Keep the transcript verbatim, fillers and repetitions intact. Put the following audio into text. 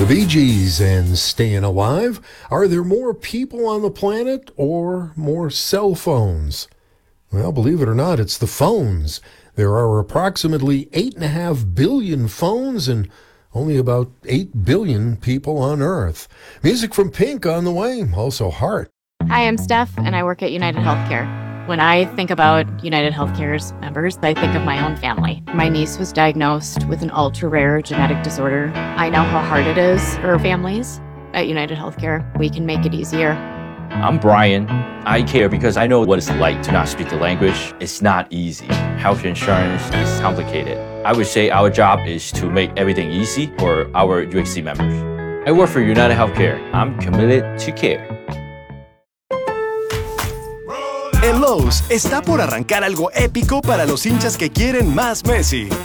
The Bee Gees and Staying Alive. Are there more people on the planet or more cell phones? Well, believe it or not, it's the phones. There are approximately eight and a half billion phones and only about eight billion people on Earth. Music from Pink on the way, also Heart. Hi, I'm Steph, and I work at United Healthcare. When I think about United Healthcare's members, I think of my own family. My niece was diagnosed with an ultra-rare genetic disorder. I know how hard it is for families. At United Healthcare, we can make it easier. I'm Brian. I care because I know what it's like to not speak the language. It's not easy. Health insurance is complicated. I would say our job is to make everything easy for our U H C members. I work for United Healthcare. I'm committed to care. En Lowe's está por arrancar algo épico para los hinchas que quieren más Messi.